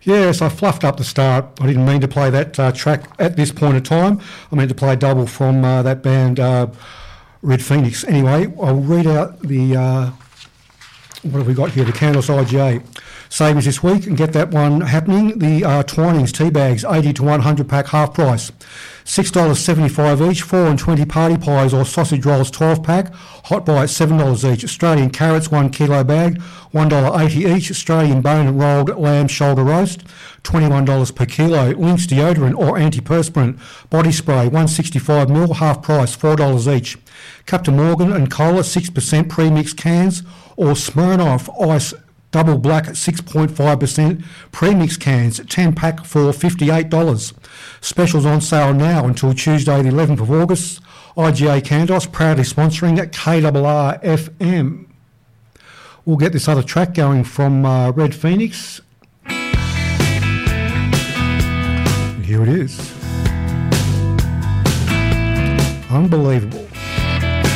Yes, I fluffed up the start. I didn't mean to play that track at this point in time. I meant to play a double from that band Red Phoenix. Anyway, I'll read out the... what have we got here? The Candles IGA savings this week and get that one happening. The Twinings tea bags, 80 to 100 pack half price, $6.75 each. 4 and 20 party pies or sausage rolls 12 pack, hot buy at $7 each. Australian carrots 1 kilo bag, $1.80 each. Australian bone and rolled lamb shoulder roast, $21 per kilo. Lynx deodorant or antiperspirant body spray 165ml half price, $4 each. Captain Morgan and Cola 6% premix cans or Smirnoff Ice Double Black 6.5% premix cans, 10 pack for $58. Specials on sale now until Tuesday the 11th of August. IGA Candos proudly sponsoring at KRR FM. We'll get this other track going from Red Phoenix. And here it is. Unbelievable.